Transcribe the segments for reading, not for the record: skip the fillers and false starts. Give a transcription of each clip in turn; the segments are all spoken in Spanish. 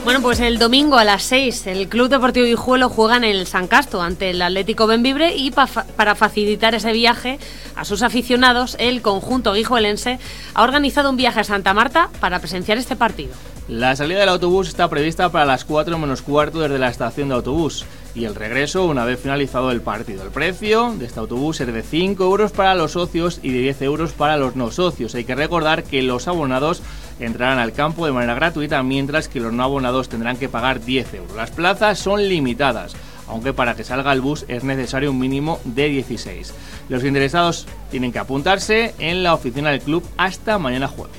Bueno, pues el domingo a las 6 el Club Deportivo Guijuelo juega en el San Casto ante el Atlético Bembibre y para facilitar ese viaje a sus aficionados, el conjunto guijuelense ha organizado un viaje a Santa Marta para presenciar este partido. La salida del autobús está prevista para las 4 menos cuarto desde la estación de autobús y el regreso una vez finalizado el partido. El precio de este autobús es de 5 euros para los socios y de 10 euros para los no socios. Hay que recordar que los abonados entrarán al campo de manera gratuita, mientras que los no abonados tendrán que pagar 10 euros. Las plazas son limitadas, aunque para que salga el bus es necesario un mínimo de 16. Los interesados tienen que apuntarse en la oficina del club hasta mañana jueves.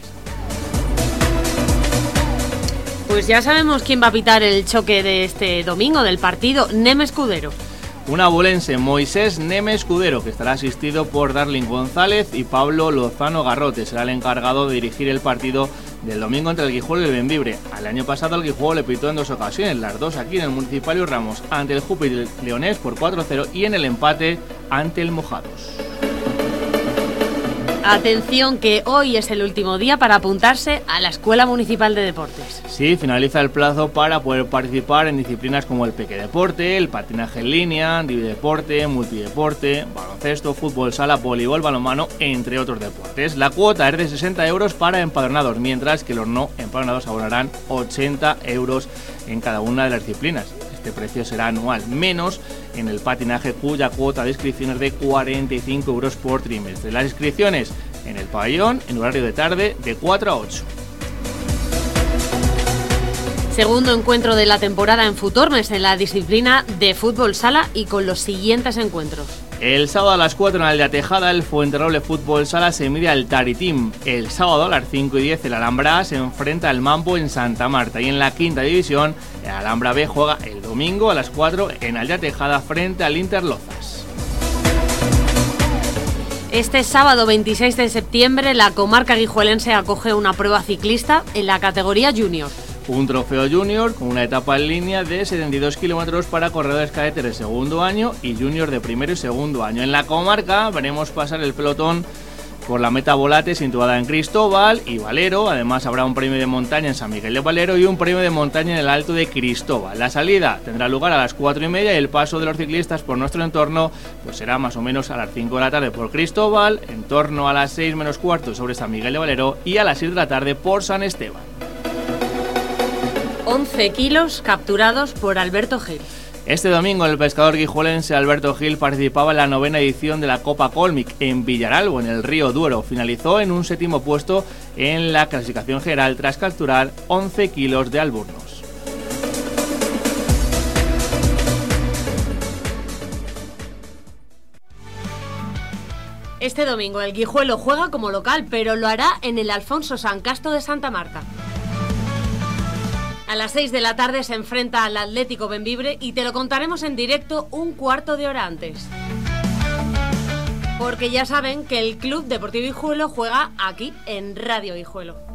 Pues ya sabemos quién va a pitar el choque de este domingo del partido, Neme Escudero. Un abulense, Moisés Neme Escudero, que estará asistido por Darlin González y Pablo Lozano Garrote. Será el encargado de dirigir el partido del domingo entre el Guijuelo y el Bembibre. Al año pasado el Guijuelo le pitó en 2 ocasiones, las dos aquí en el Municipal Ramos, ante el Júpiter Leonés por 4-0 y en el empate ante el Mojados. Atención, que hoy es el último día para apuntarse a la Escuela Municipal de Deportes. Sí, finaliza el plazo para poder participar en disciplinas como el pequedeporte, el patinaje en línea, divideporte, multideporte, baloncesto, fútbol sala, voleibol, balonmano, entre otros deportes. La cuota es de 60 euros para empadronados, mientras que los no empadronados abonarán 80 euros en cada una de las disciplinas. Este precio será anual, menos en el patinaje, cuya cuota de inscripción es de 45 euros por trimestre. Las inscripciones en el pabellón en horario de tarde de 4 a 8. Segundo encuentro de la temporada en Futormes en la disciplina de fútbol sala y con los siguientes encuentros. El sábado a las 4 en Aldea Tejada el Fuenterroble Fútbol Sala se mide al Taritim. El sábado a las 5 y 10 el Alhambra A se enfrenta al Mampo en Santa Marta. Y en la quinta división el Alhambra B juega el domingo a las 4 en Aldea Tejada frente al Interlozas. Este sábado 26 de septiembre la comarca guijuelense acoge una prueba ciclista en la categoría junior. Un trofeo junior con una etapa en línea de 72 kilómetros para corredores cadetes de segundo año y junior de primero y segundo año. En la comarca veremos pasar el pelotón por la meta Volate situada en Cristóbal y Valero. Además habrá un premio de montaña en San Miguel de Valero y un premio de montaña en el Alto de Cristóbal. La salida tendrá lugar a las 4:30 y el paso de los ciclistas por nuestro entorno pues será más o menos a las 5 de la tarde por Cristóbal, en torno a las 6 menos cuarto sobre San Miguel de Valero y a las 6 de la tarde por San Esteban. 11 kilos capturados por Alberto Gil. Este domingo el pescador guijuelense Alberto Gil participaba en la 9ª edición de la Copa Colmic en Villaralbo, en el río Duero. Finalizó en un 7º puesto en la clasificación general tras capturar 11 kilos de alburnos. Este domingo el Guijuelo juega como local, pero lo hará en el Alfonso San Casto de Santa Marta. A las 6 de la tarde se enfrenta al Atlético Bembibre y te lo contaremos en directo un cuarto de hora antes. Porque ya saben que el Club Deportivo Guijuelo juega aquí en Radio Guijuelo.